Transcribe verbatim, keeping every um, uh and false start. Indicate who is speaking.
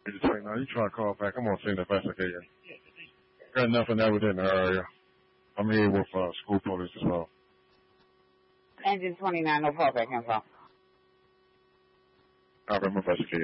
Speaker 1: Engine twenty-nine, you try to call back. I'm on scene investigating. Got nothing evident in the area. I'm here with uh, school police as well.
Speaker 2: Engine twenty-nine, no callback info.
Speaker 1: All right, I'm investigating.